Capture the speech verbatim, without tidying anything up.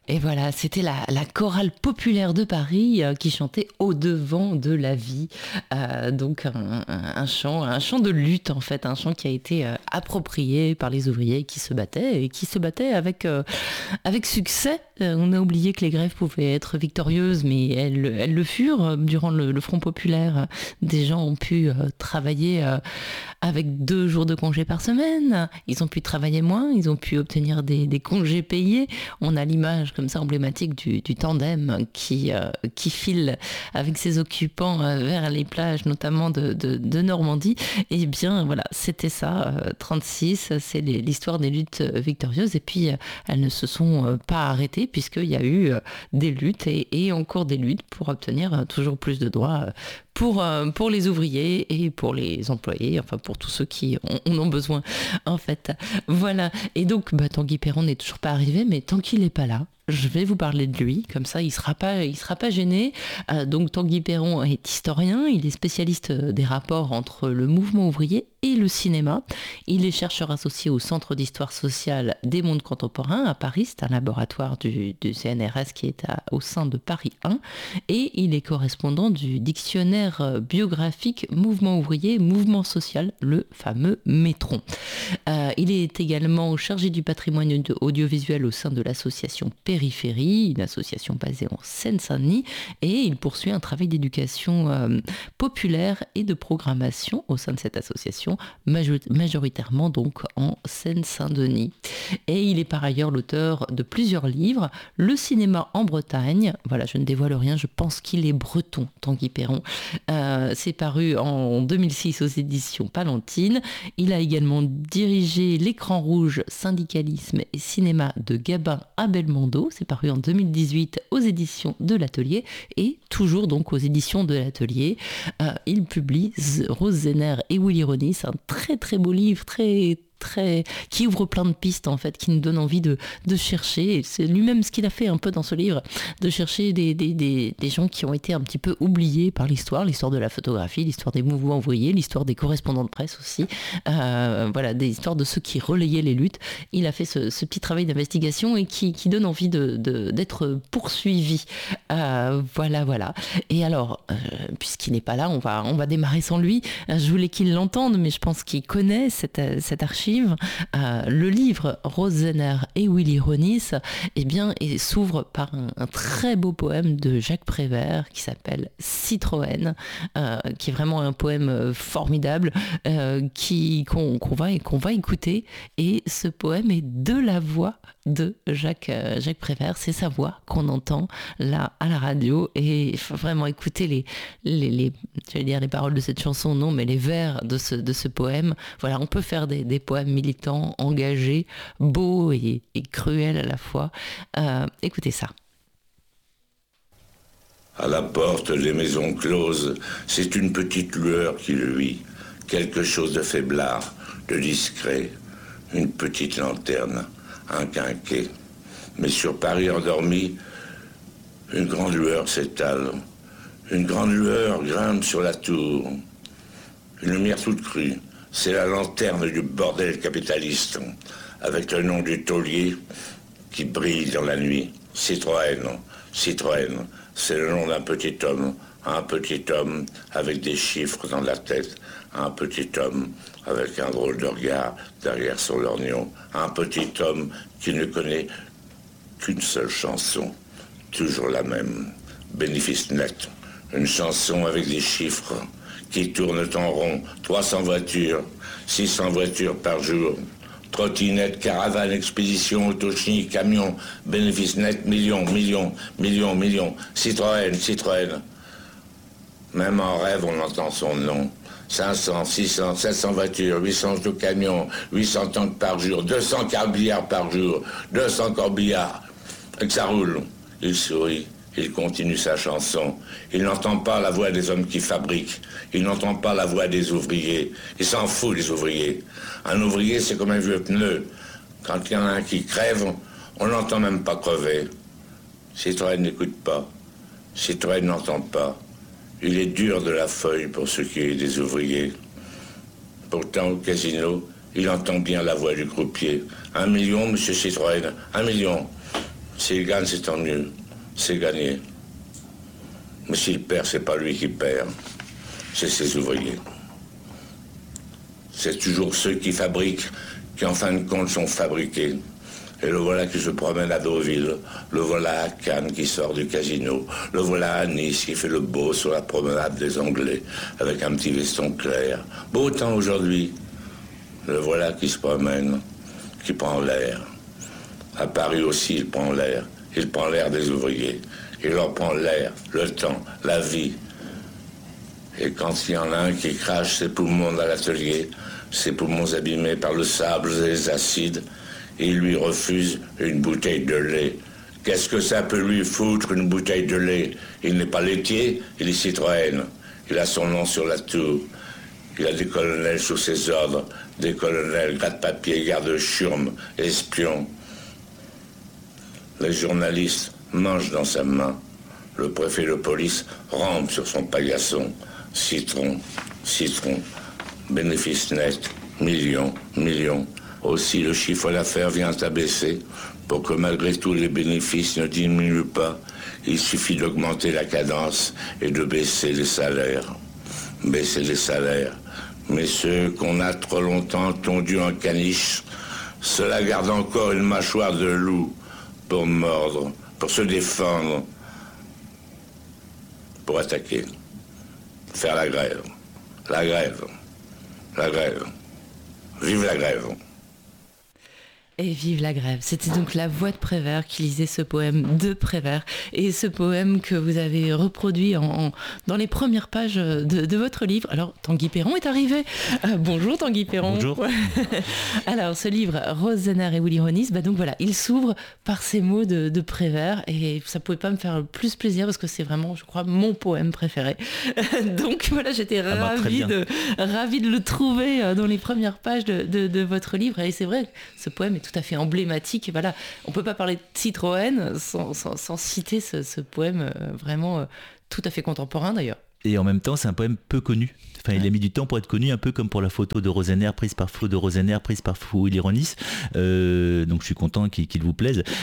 Et voilà, c'était la, la chorale populaire de Paris euh, qui chantait Au devant de la vie. Euh, donc un, un, un chant, un chant de lutte en fait, un chant qui a été euh, approprié par les ouvriers qui se battaient et qui se battaient avec euh, avec succès. Euh, on a oublié que les grèves pouvaient être victorieuses, mais elles, elles le furent durant le, le Front populaire. Des gens ont pu euh, travailler euh, avec deux jours de congés par semaine. Ils ont pu travailler moins, ils ont pu obtenir des, des congés payés. On a l'image comme ça emblématique du, du tandem qui, euh, qui file avec ses occupants euh, vers les plages, notamment de, de, de Normandie. Et bien voilà, c'était ça, euh, trente-six, c'est les, l'histoire des luttes victorieuses. Et puis euh, elles ne se sont euh, pas arrêtées puisqu'il y a eu euh, des luttes et, et encore des luttes pour obtenir euh, toujours plus de droits euh, pour, euh, pour les ouvriers et pour les employés, enfin pour tous ceux qui en ont, ont besoin en fait. Voilà, et donc bah, Tanguy Péron n'est toujours pas arrivé, mais tant qu'il n'est pas là, je vais vous parler de lui, comme ça il ne sera pas, il sera pas gêné. Euh, donc Tanguy Péron est historien, il est spécialiste des rapports entre le mouvement ouvrier et le cinéma. Il est chercheur associé au Centre d'histoire sociale des mondes contemporains à Paris, c'est un laboratoire du, du C N R S qui est à, au sein de Paris un, et il est correspondant du dictionnaire biographique Mouvement ouvrier, Mouvement social, le fameux Métron. Euh, il est également chargé du patrimoine audiovisuel au sein de l'association Périphérie, une association basée en Seine-Saint-Denis, et il poursuit un travail d'éducation euh, populaire et de programmation au sein de cette association, majoritairement donc en Seine-Saint-Denis. Et il est par ailleurs l'auteur de plusieurs livres, Le cinéma en Bretagne, voilà, je ne dévoile rien, je pense qu'il est breton, Tanguy Péron. Euh, c'est paru en deux mille six aux éditions Palantine. Il a également dirigé L'écran rouge, syndicalisme et cinéma de Gabin à Belmondo. C'est paru en deux mille dix-huit aux éditions de l'Atelier et toujours donc aux éditions de l'Atelier. Euh, il publie Rose Zenner et Willy Ronis, un très très beau livre, très très, qui ouvre plein de pistes en fait, qui nous donne envie de, de chercher, et c'est lui-même ce qu'il a fait un peu dans ce livre, de chercher des, des, des, des gens qui ont été un petit peu oubliés par l'histoire, l'histoire de la photographie, l'histoire des mouvements ouvriers, l'histoire des correspondants de presse aussi, euh, voilà, des histoires de ceux qui relayaient les luttes. Il a fait ce, ce petit travail d'investigation et qui, qui donne envie de, de, d'être poursuivi. Euh, voilà, voilà. Et alors, euh, puisqu'il n'est pas là, on va, on va démarrer sans lui. Je voulais qu'il l'entende, mais je pense qu'il connaît cette, cette archive. Euh, le livre Rose Zenner et Willy Ronis, eh bien, et s'ouvre par un, un très beau poème de Jacques Prévert qui s'appelle Citroën, euh, qui est vraiment un poème formidable euh, qui, qu'on, qu'on, va, qu'on va écouter. Et ce poème est de la voix de Jacques, euh, Jacques Prévert. C'est sa voix qu'on entend là à la radio. Et il faut vraiment écouter les, les, les, je vais dire les paroles de cette chanson, non, mais les vers de ce, de ce poème. Voilà, on peut faire des, des poèmes militants, engagés, beaux et, et cruels à la fois. Euh, écoutez ça. À la porte des maisons closes, c'est une petite lueur qui luit, quelque chose de faiblard, de discret, une petite lanterne, un quinquet. Mais sur Paris endormi, une grande lueur s'étale, une grande lueur grimpe sur la tour, une lumière toute crue. C'est la lanterne du bordel capitaliste, avec le nom du taulier qui brille dans la nuit. Citroën, Citroën, c'est le nom d'un petit homme, un petit homme avec des chiffres dans la tête, un petit homme avec un drôle de regard derrière son lorgnon, un petit homme qui ne connaît qu'une seule chanson, toujours la même, Bénéfice net, une chanson avec des chiffres qui tournent en rond, trois cents voitures, six cents voitures par jour, trottinettes, caravanes, expéditions, autochis, camions, bénéfices nets, millions, millions, millions, millions, Citroën, Citroën. Même en rêve, on entend son nom. cinq cents, six cents, sept cents voitures, huit cents camions, huit cents tanks par jour, deux cents corbillards par jour, deux cents corbillards. Et que ça roule. Il sourit. Il continue sa chanson. Il n'entend pas la voix des hommes qui fabriquent. Il n'entend pas la voix des ouvriers. Il s'en fout des ouvriers. Un ouvrier, c'est comme un vieux pneu. Quand il y en a un qui crève, on n'entend même pas crever. Citroën n'écoute pas. Citroën n'entend pas. Il est dur de la feuille pour ce qui est des ouvriers. Pourtant, au casino, il entend bien la voix du croupier. Un million, monsieur Citroën, un million. S'il gagne, c'est tant mieux. C'est gagné. Mais s'il perd, c'est pas lui qui perd. C'est ses ouvriers. C'est toujours ceux qui fabriquent, qui en fin de compte sont fabriqués. Et le voilà qui se promène à Deauville, le voilà à Cannes qui sort du casino, le voilà à Nice qui fait le beau sur la promenade des Anglais, avec un petit veston clair. Beau temps aujourd'hui. Le voilà qui se promène, qui prend l'air. À Paris aussi, il prend l'air. Il prend l'air des ouvriers. Il leur prend l'air, le temps, la vie. Et quand il y en a un qui crache ses poumons dans l'atelier, ses poumons abîmés par le sable et les acides, il lui refuse une bouteille de lait. Qu'est-ce que ça peut lui foutre, une bouteille de lait? Il n'est pas laitier, il est Citroën. Il a son nom sur la tour. Il a des colonels sous ses ordres, des colonels gratte-papier, garde-chiourme, espions. Les journalistes mangent dans sa main. Le préfet de police rampe sur son paillasson. Citron, citron, bénéfice net, millions, millions. Aussi, le chiffre d'affaires vient à baisser. Pour que malgré tout les bénéfices ne diminuent pas, il suffit d'augmenter la cadence et de baisser les salaires. Baisser les salaires. Mais ceux qu'on a trop longtemps tondus en caniche, cela garde encore une mâchoire de loup pour mordre, pour se défendre, pour attaquer, faire la grève. La grève. La grève. Vive la grève. Et vive la grève. C'était donc la voix de Prévert qui lisait ce poème de Prévert. Et ce poème que vous avez reproduit en, en, dans les premières pages de, de votre livre. Alors, Tanguy Péron est arrivé. Euh, bonjour Tanguy Péron. Bonjour. Alors, ce livre, Rose Zenner et Willy Ronis, bah donc voilà, il s'ouvre par ces mots de, de Prévert. Et ça ne pouvait pas me faire plus plaisir parce que c'est vraiment, je crois, mon poème préféré. Donc voilà, j'étais ah bah, ravie, de, ravie de le trouver dans les premières pages de, de, de votre livre. Et c'est vrai, ce poème est tout à fait emblématique. Et voilà, on ne peut pas parler de Citroën sans, sans, sans citer ce, ce poème euh, vraiment euh, tout à fait contemporain d'ailleurs. Et en même temps, c'est un poème peu connu. Enfin, ouais. Il a mis du temps pour être connu, un peu comme pour la photo de Rosener prise par Flo de Rosener, prise par Willy Ronis. Euh, donc je suis content qu'il, qu'il vous plaise.